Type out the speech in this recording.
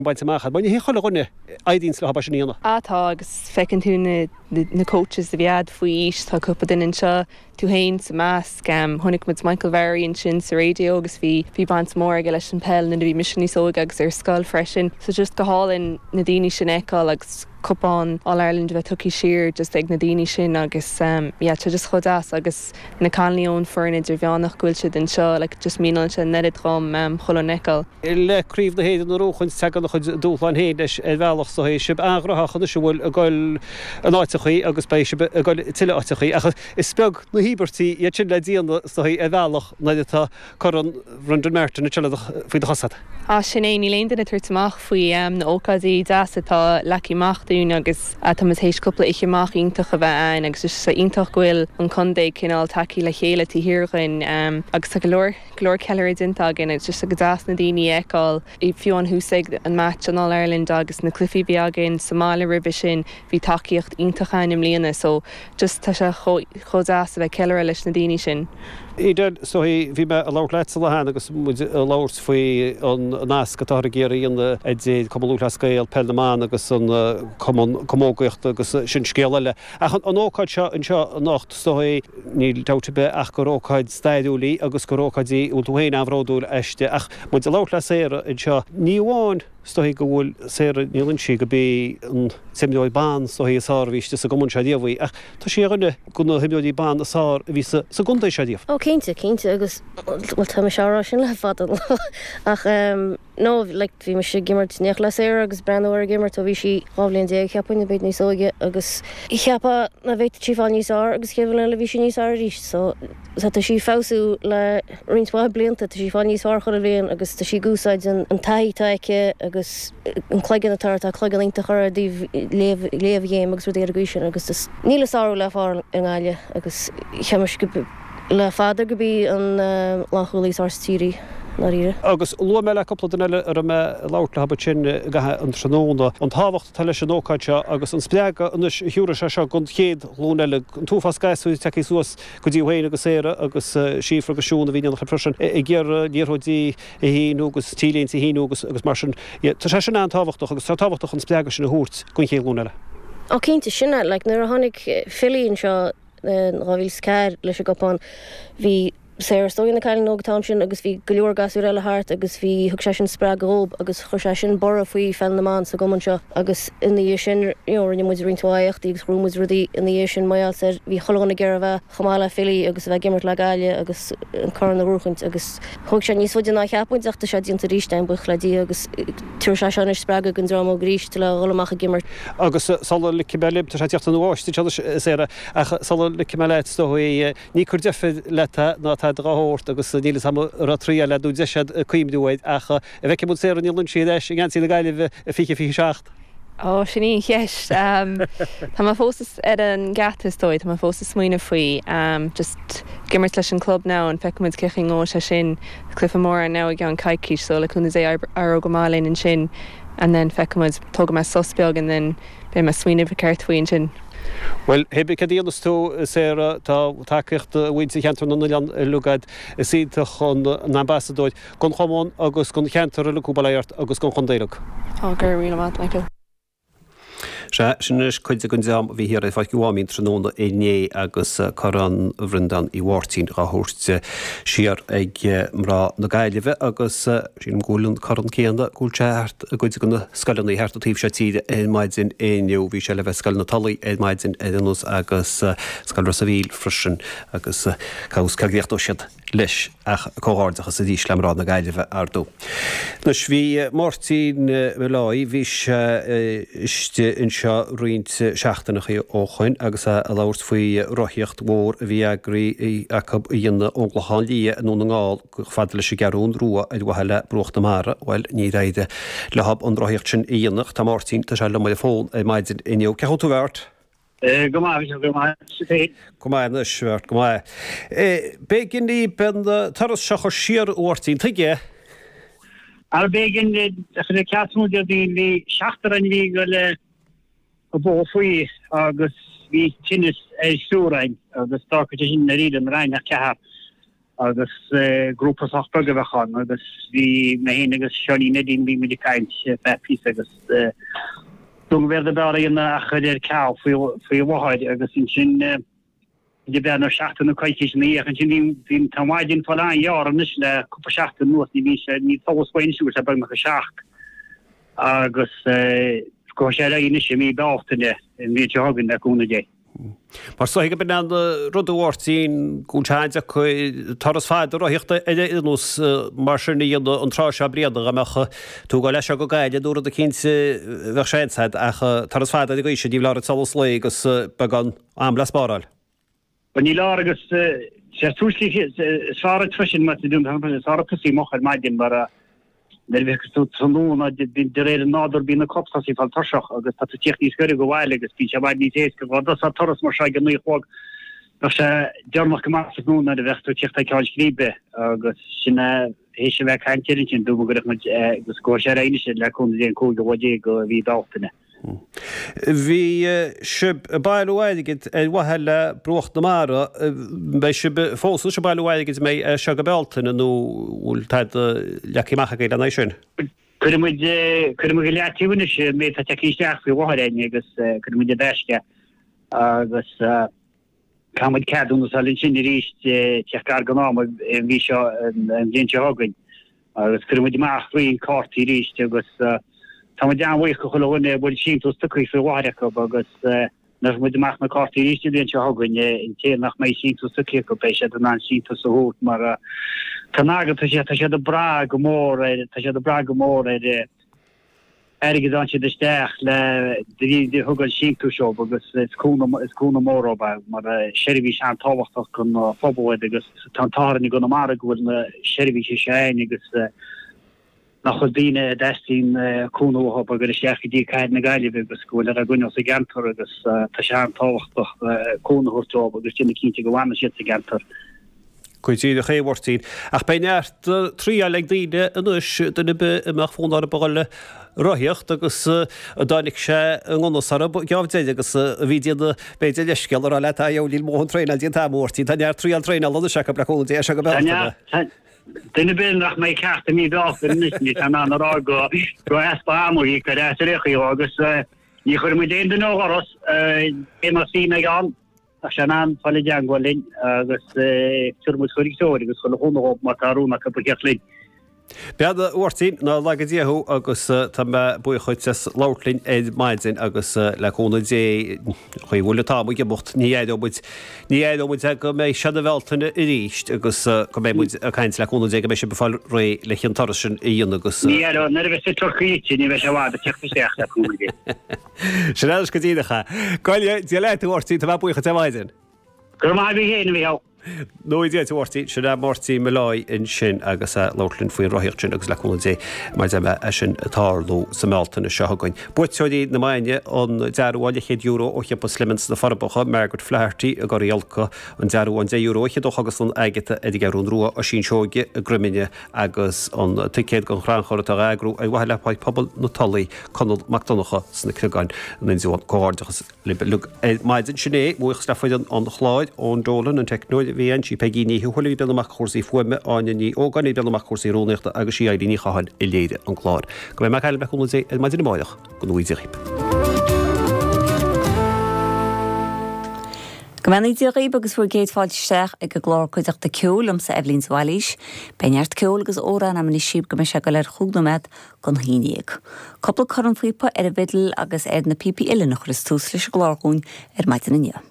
baint amachad. Bain hí chola gonne aidín le habba sinna. Atá agus fecinn tú na coaches a bhead faoi is tá cúpa den seo tú hain sa measc thunig mu Michael Varian sin sa radio agus bhí bant mór aige leis an pell na bhí misisiní sóga agus ar scoil freisin. So just go hálinn na daoine sin eáil agus cupán All Ireland bheith tuí siir just ag na daoine sin agus tá just chodáas agus na canlíón forin idir bheannach gúilse den seo le just míal sin nerid rom chola neáil. Leríomh na héad an róchann tegan chud dúláin héad leis bhealach so hééis sib agrathachchan se bhfuil a gáil an áitichaí agus bei a gáil tiile áitichaí achas is speag na híbertí iad sin le díana so hí a bhealach na tá churan rundan merta na teach faoi de chasad. Sin é ní léon na tuirtamach faoi na ócadaí deas atá leiciach dún agus tá hééis coppla icheach ionintach a bheith ein agus sa ionintach ghfuil an condé cinál takeí le chéile tíhirirrin agus tá glór ceir dinta gin it's just a godáas na daoine eáil I fiúan húsaigh an match an All Ireland agus na clufií beagin Somália ribe sin bhí takeíocht ionintach im líana so just tá se chodáas a bheith ceile leis na daoine sin. Idir so bhí me a láir leit le hána agus láirt faoi an nás gotá géirí an dé cumúla scéil Pelnaán agus an commógaocht agus sin scéile. An ócáid seo an seo nacht so níl dáta be ach go rócáid staidúlaí agus go rócáidí úlhéin amhródúil eiste ach mu a láir le séire an seo níháin stohí go bhfuil séire nílann si go bí an simúid ban so hí sáhíiste sa gomun se díomhhaí ach tá sé rinne go na himúí ban a sá ví sa gundéis se díomh. Cínte agus bhil tá seárá sin le fadal ach nó le bhí me sé gimmert neach le éir agus breúir gimmert a bhí si ráblíonn dé cheappain na beit níos óige agus I cheappa na bhéit tíá níosá agus chéhfuil le bhí sin níos ríis so tá sí fáú le rintá blianta tá sí fá níos chu a bhéon agus tá sí gúsáid an taitaice agus an chléigen atá a chléigeínta chu díh léomhhéim agus ru dé agusin agus níle sáú le fá an gáile agus chemas le fáidir go bí an láchúlaí átíí na ríre. Agus lu me le coppla denile ar me láirt le habba sin gathe an tróna an táhacht tal leis an ócaidse agus an spleaga anis hiúra se seo gon chéad lúneile an túfascáisú teí suas go dtí bhhéine agus éire agus sífra gosúna bhíine nach frisin I ggéar níorthdí híú agus tílíonn sa híú agus mar sin tá sé sin an táhachtach agus táhachtach an spleaga sin na hút gon chéad lúneile. Cínta sinna le nuair a tháinig filiíonn seo ráhíil scair leis a gopán hí sé stoin na caiin nógatá sin agus bhí go leor gasú eile hart agus bhí thug sé sin spregób agus chu sé sin bora faoi Pelnaán sa goman seo agus ina sin rinne mu rintáíocht agus rúmú rudí ina sin maiall sé bhí cholanna ggéir bheith chomála filií agus bheith gimmert le gaile agus an chu na rúchaint agus thug sé níos fuidir ná cheappointachta sé dionanta rístein buch ledí agus tuair sé seanna sprega gon drama grís le rolamach a gimmert. Agus sal le cibelib tá sé teachta nóáiste séire ach sal le cimeile stoí ní chuir defa leta ná ráhort agus nílas ratrí le dú deisiad cuiimdúid acha a bheith mu sé an nílann siad i gantí na gaiileh fiche fi seach. Sin í cheis Tá fósas ar an gatastóid tá fósas smuoine faoi just gimmert leis an club ná an feicmuid cechin ó se sin clufa mór an ná ag an caiiciis so le chuna é ar go málainn an sin an then feicmuid tóga me sosbeag an then be me smuoine bh ceirtfuoin sin. Well, hebbe cadíanas tú séra tá takeíocht bhainte cheantar na lean lugaid síintach chun an ambassadóid gon chomón agus gon cheantar le cúbaléart agus gon chundéireach. Gur riile mat Michael. Sinnis chuide gon deam bhí hir fáid goháín tróna éné agus choran bhrindan I bhhartíín athúirte siar ag mrá na gaiileh agus sin gúlann choran céanna gúilteart a goide gona scailnaí heart atíh se tíide é maididzin éniu bhí se le bheith scailna talaí é maididzin éanús agus scailra sa bhíl frisin agus caus cagdíocht ó siad leis ach cóáardachas a dís lemrá na gaiileh ardú. Nus bhí Martin Melai bhí iste in seo roiint seachtainach óchain agus a láirt faoi roithíocht mór a bhí agraí acu dhéanana óglaáin lí nó na ngáil go fada leis gearún rua a bhheile brocht na mara bhil ní réide le hab an roithíocht sin íonach tá Martin tá se le mai fón a maididzin inniu. Ceú tú bheirt? Gomáin sbheirt gomáin. Bé ginní ben taras seachar siar uirtín tuige? Ar begin de ceasmúide bhí seachtar an bhí go le go bó faoi agus bhí tinnis é súrain agus tácha sin na ríad an rein nach cehap agus grúpa sochberge bhechan agus bhí mé hé agus seaní dín bhí mé caiint pí agus dung verder daar in chuidir cá faoi bhhaid agus sin de ben seachtain na caiici ní an sin hín tamáidin fá an jaar an is le cúpa seachtain nuas ní ní fáhhainú a bag me seach agus go sé ine sé mí dátainine in mí hagann leúna dé. Mar so go ben an rudhhairtíín gúnteide chu taras fáidir hichtta nús mar sinnaí an trá se briada a mecha tú go leis go gaiide dúra a 15 bhe séid a taras fáid a sé dí le salas le agus began amblas baráil. Ba ní lá agus sé túslí sára tusin mat dún sára tusí mochar maidin mar Nervúna de réidir nádur bína copsí fall tarseach agus tá techní skur go bhile agus bí bhaid ní éca bh a toras mar se gan nuíhog sé dearmach goúna a bhechtú teachta ceáil scríbe agus sinna hé se bheith caiintin sin dú go agus go sé réine le chun déon có go bhdé go bhí dátainine. Bhí sib bailhhaigid wathe le brocht na mara bei si fósú se bailhhaigid mé se go beltainna nó bhfuil leicimecha go an sin. Cuir go letíúne se mé tá teíisteach fao bhhaine agus chu mu deisce agus Camid ceadúna salinn sin ríist teachgar gan ná bhí seo an déinte hagain agus chu muid meach faoin cártaí ríist agus Tá deanhaich go chohne bud síú tuí fé bhharecha agus nas mu meach na cartaí ríiste déon se hagann in té nach mé síú tuí go bééis an an síú sa hút mar tá agad sé sé de bra go mór tá sé de bra go mór aige an se deisteach le de thugann síú seo agus iscúna mór mar sérihí se an táhachtach chun fóbhid agus tantárin go mar gohfuil na sérihí sé séin agus nach chodíine destín cúnóha a gur seach dí caiid na gaiile agus gohfuil a gunne sa gentar agus tá se an táhachtach cúnaúirtá agus sinna cinnte go bhhaine si sa gentar. Cuití a chéhhairtíín. Ach be neart trí le daine anúis duna be amach fóná a baile roiocht agus dánig sé anionasara geabhdéide agus a bhíidir beidir leisceil a le a dheolíil móhan tréna díon támórtí, tá near trí an tréna le se go breúna se go be. Dinne bin nach mé ceachta mí ní an anrá go espa amí go réchi agus ní chur mu déon den áras é mar sí me gan a se an fall deanghilin agus turmu choítóir agus chola húna mar tarúna capachelín. Bead uirtíín ná legadíú agus tá buchuid láirlín éiad maidin agus leúna dé chuí bhla támú ge bocht ní éidirmuid go mé se bhheltainna i ríist agus go mé a caiint leúna dé go mé se beáil ré le an tar sin íon agus. Ní nerv sé tuchaítí ní bheith se bhád a teachtasteach leúna. Se go tíidecha. Gáile dí leúirtíí tá bucha te maidin. Gur mai bhí héana bhíá. No idé tuairtí se mórtaí me láid in sin agus lálinn faoin roiíocht sin agus leúna dé mar sin atálú sa máltainna seagain. Buitseí na maine an dearháile €1 ó cheappa slimens na farbacha mergurt fleirtaí a goíolcha an dearháin €1 cheadú agus an aigete idirún ruá a sin seoige a grumine agus an ticéad gan chranchir a agrú a bhile lepaid pobl na talaí conal Macdonacha sna crugáin an inúán códachas maidin sinné muochs lefuid an chláid ón dólan an technóid bhí an sí pegíní thuí beach chósaí fuime aine ní óganí beach chósaí róneachta agus sí aíní chahan i léide an chláir. Go mé meile beúna sé maididir máideach go nuíidirríp. Gomanidíoí agus fuair géadfáilteach ag go glár chuideach de ceolm sa Evelyn Swalís, beart ceol agus óran am siib go me se go leir chuúgnamed gon hííag. Coppla choran fuipa ar a bidal agus na pipi ile nach chus tús leis glárún maidin inne.